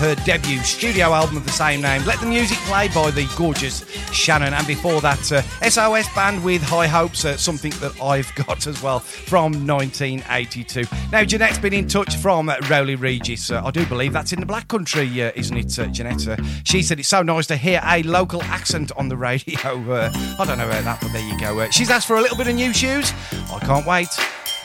her debut studio album of the same name. Let the Music Play by the gorgeous Shannon. And before that, SOS Band with High Hopes, something that I've got as well from 1982. Now, Jeanette's been in touch from Rowley Regis. I do believe that's in the Black Country, isn't it, Jeanette? She said it's so nice to hear a local accent on the radio. I don't know about that, but there you go. She's asked for a little bit of new shoes. I can't wait.